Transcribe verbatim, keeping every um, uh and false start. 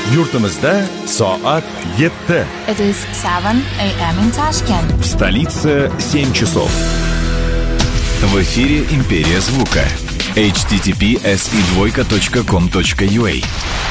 Yurtimizda soat yetti. It is seven a.m. in Tashkent. В столице семь часов. В эфире «Империя звука». эйч ти ти пи эс и двойка точка ком точка ю а.